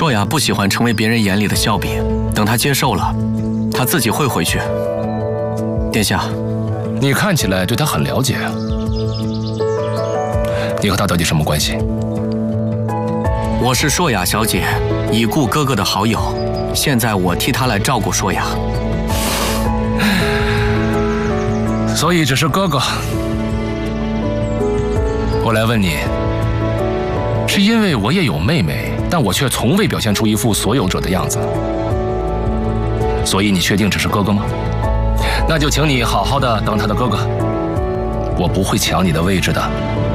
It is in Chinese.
硕雅不喜欢成为别人眼里的笑柄，等她接受了，她自己会回去。殿下， 你看起来对她很了解啊。你和她到底什么关系？ 我是硕雅小姐已故哥哥的好友，现在我替她来照顾硕雅。 所以只是哥哥。我来问你，是因为我也有妹妹，但我却从未表现出一副所有者的样子，所以你确定只是哥哥吗？那就请你好好的当他的哥哥，我不会抢你的位置的。